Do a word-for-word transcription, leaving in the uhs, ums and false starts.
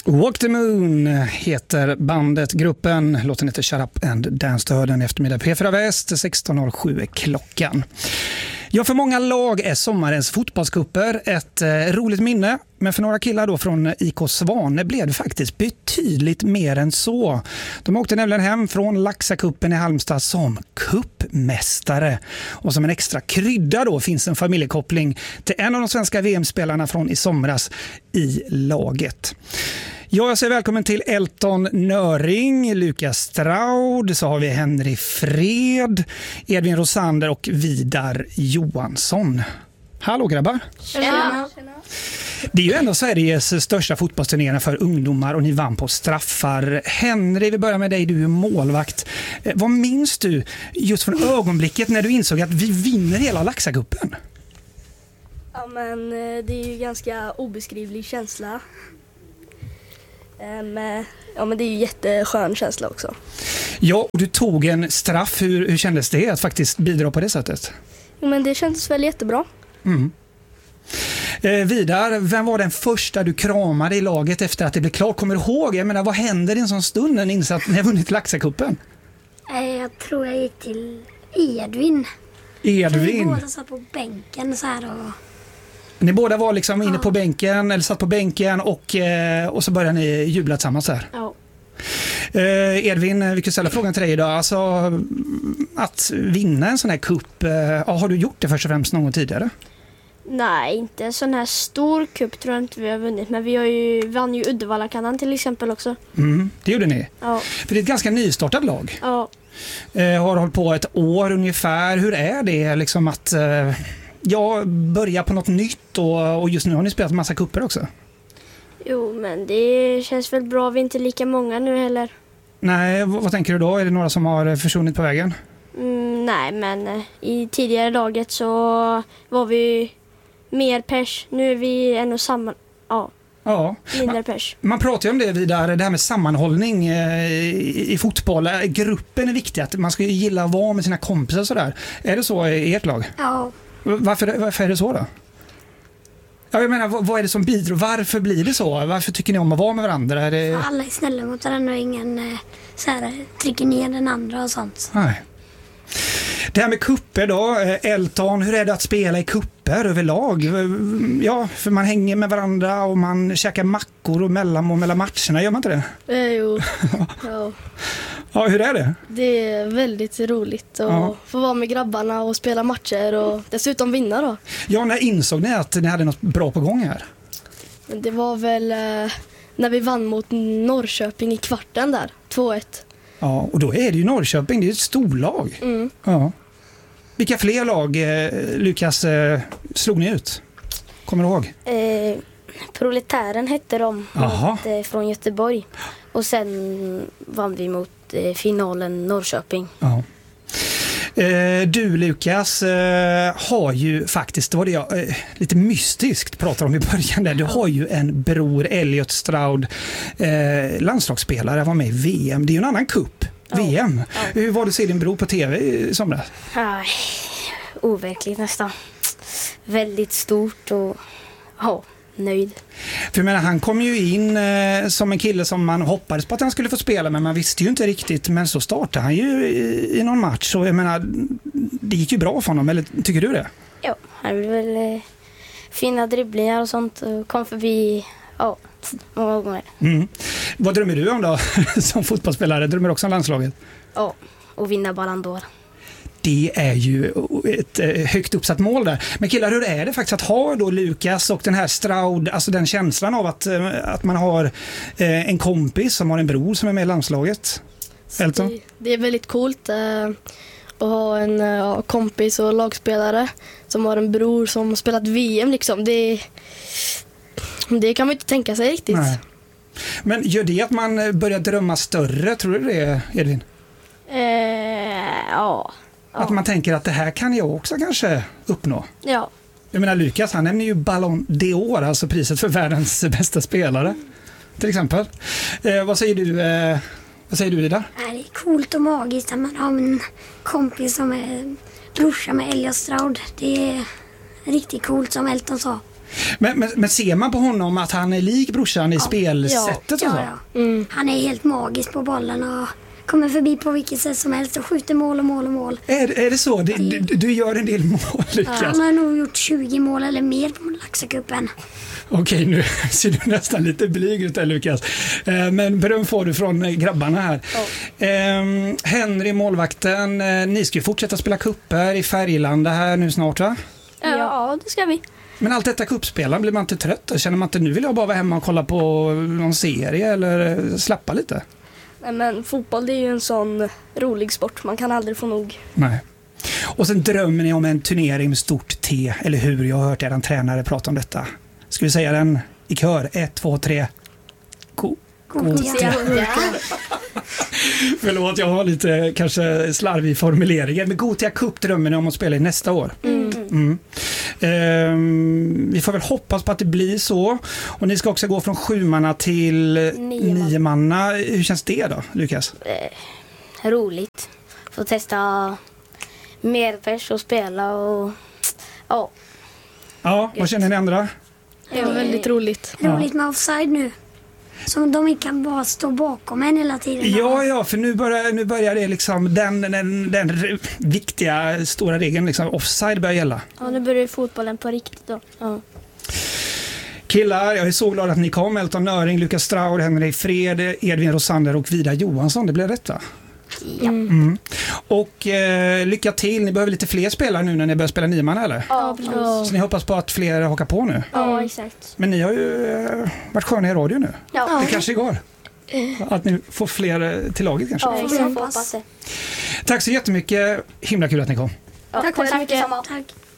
Walk the Moon heter bandet, gruppen. Låten heter Shut Up and Dance. Stör den eftermiddag P fyra Väst, sexton noll sju är klockan. Ja, för många lag är sommarens fotbollscuper ett eh, roligt minne. Men för några killar då från I K Svanne blev det faktiskt betydligt mer än så. De åkte nämligen hem från Laxacupen i Halmstad som kuppmästare. Och som en extra krydda då finns en familjekoppling till en av de svenska V M-spelarna från i somras i laget. Ja, jag säger välkommen till Elton Nöring, Lukas Straud, så har vi Henry Fred, Edvin Rosander och Vidar Johansson. Hallå grabbar! Tjena! Det är ju ändå Sveriges största fotbollsturnering för ungdomar och ni vann på straffar. Henry, vi börjar med dig, du är målvakt. Eh, vad minns du just från ögonblicket när du insåg att vi vinner hela Laxacupen? Ja, men det är ju ganska obeskrivlig känsla. Men, ja, men det är ju jätteskön känsla också. Ja, och du tog en straff. Hur, hur kändes det att faktiskt bidra på det sättet? Jo, men det kändes väl jättebra. Mm. Eh, Vidar, vem var den första du kramade i laget efter att det blev klart? Kommer du ihåg? Jag menar, vad händer i en sån stund när ni inser att ni har vunnit Laxacupen? Jag tror jag gick till Edvin. Edvin? Vi båda satt på bänken så här och... Ni båda var liksom inne ja. på bänken, eller satt på bänken och, eh, och så började ni jubla tillsammans här. Ja. Eh, Edvin, vi kan ställa frågan till dig idag. Alltså, att vinna en sån här cup, eh, ja, har du gjort det först och främst någon gång tidigare? Nej, inte en sån här stor cup tror jag inte vi har vunnit. Men vi har ju, vann ju Uddevalla-kanalen till exempel också. Mm, det gjorde ni. Ja. För det är ett ganska nystartat lag. Ja. Eh, har hållit på ett år ungefär. Hur är det liksom att... Eh, Ja, börja på något nytt och, och just nu har ni spelat en massa kupper också. Jo, men det känns väl bra. Vi är inte lika många nu heller. Nej, vad, vad tänker du då? Är det några som har försvunnit på vägen? Mm, nej, men eh, i tidigare laget så var vi mer pers. Nu är vi ändå samman... Ja, Ja. mindre Man, pers. man pratar ju om det vidare, det här med sammanhållning eh, i, i fotboll. Gruppen är viktig, att man ska gilla att vara med sina kompisar och sådär. Är det så i ert lag? Ja. Varför, varför är det så då? Ja, jag menar, vad, vad är det som bidrar? Varför blir det så? Varför tycker ni om att vara med varandra? Är det... Alla är snälla mot varandra och ingen så här, trycker ner den andra och sånt. Nej. Det här med kupper då, Elton, hur är det att spela i kupper överlag? Ja, för man hänger med varandra och man käkar mackor och mellanmål mellan matcherna, gör man inte det? Eh, jo, ja. Ja, hur är det? Det är väldigt roligt att Ja. få vara med grabbarna och spela matcher och dessutom vinna då. Ja, när insåg ni att ni hade något bra på gång här? Men det var väl eh, när vi vann mot Norrköping i kvarten där, två ett. Ja, och då är det ju Norrköping, det är ett storlag. Mm. Ja. Vilka fler lag, eh, Lukas, eh, slog ni ut? Kommer du ihåg? Eh, Proletären hette de mot, eh, från Göteborg. Och sen vann vi mot eh, finalen Norrköping. Ja. Eh, du Lukas eh, har ju faktiskt, det var det jag eh, lite mystiskt pratade om i början där. Du har ju en bror, Elliot Straud, eh, landslagsspelare, var med i V M. Det är ju en annan cup, ja. V M. Ja. Hur var det att se din bror på tv i somras? Aj, overkligt nästan. Väldigt stort och ja, nöjd. För jag menar, han kom ju in eh, som en kille som man hoppades på att han skulle få spela, men man visste ju inte riktigt. Men så startade han ju i, i någon match och jag menar, det gick ju bra för honom, eller tycker du det? Ja, han vill väl eh, fina dribblingar och sånt och kom förbi ja, många gånger. Mm. Vad drömmer du om då som fotbollsspelare? Drömmer du också om landslaget? Ja, och vinna Ballon d'Or. Det är ju ett högt uppsatt mål där. Men killar, hur är det faktiskt att ha då Lukas och den här Straud, alltså den känslan av att, att man har en kompis som har en bror som är med i landslaget? Elton? Det, det är väldigt coolt eh, att ha en eh, kompis och lagspelare som har en bror som spelat V M liksom. Det, det kan man inte tänka sig riktigt. Nej. Men gör det att man börjar drömma större, tror du det, Edvin? Eh, ja. Att man tänker att det här kan jag också kanske uppnå. Ja. Jag menar, Lukas, han nämner ju Ballon d'Or, alltså priset för världens bästa spelare, till exempel. Eh, vad säger du, eh, vad säger du Ida? Det är coolt och magiskt att man har en kompis som är brorsa med Elliot Straud. Det är riktigt coolt som Elton sa. Men, men, men ser man på honom att han är lik brorsan i Ja. spelsättet? Ja, Och så? ja. Mm. Han är helt magisk på bollen och kommer förbi på vilket sätt som helst och skjuter mål och mål och mål. Är, är det så? Du, du, du gör en del mål, Lukas. Han har nog gjort tjugo mål eller mer på Laxacupen. Okej, nu ser du nästan lite blyg ut där, Lukas. Eh, men beröm får du från grabbarna här. Ja. Eh, Henry, målvakten, eh, ni ska ju fortsätta spela kupper i Färgelanda här nu snart, va? Ja, ja det ska vi. Men allt detta kuppspelaren, blir man inte trött? Känner man inte, nu vill jag bara vara hemma och kolla på någon serie eller slappa lite? Nej, men fotboll det är ju en sån rolig sport. Man kan aldrig få nog. Nej. Och sen drömmer ni om en turnering med stort T, eller hur? Jag har hört er tränare prata om detta. Ska vi säga den i kör? Ett, två, tre. Go- Gothia. Förlåt, jag har lite kanske slarvig formuleringen. Men Gothia Cup drömmer ni om att spela i nästa år. Mm. Mm. Ehm, vi får väl hoppas på att det blir så. Och ni ska också gå från sjumanna till Nio man. nio manna. Hur känns det då, Lukas? Eh, roligt. Få testa mer pers och spela och ja. Ja, vad känner ni andra? Det är väldigt roligt. Roligt med offside nu. Så de inte kan bara stå bakom en hela tiden. Ja, ja, för nu börjar, nu börjar det liksom den, den, den r- viktiga stora regeln, liksom offside börjar gälla. Ja, nu börjar fotbollen på riktigt då. Ja. Killar, jag är så glad att ni kom. Elton Nöring, Lukas Straud, Henrik Fred, Edvin Rosander och Vida Johansson. Det blev rätt, va? Ja. Mm. Och eh, lycka till. Ni behöver lite fler spelare nu när ni börjar spela nioman, eller? Ja, precis. Ja. Så ni hoppas på att fler hakar på nu. Ja, exakt. Men ni har ju eh, varit sköna i radio nu. Ja, Det kanske går. Att ni får fler eh, till laget kanske. ja, vi jag hoppas. hoppas det. Tack så jättemycket. Himla kul att ni kom. Ja, Tack så tack mycket. detsamma. Tack.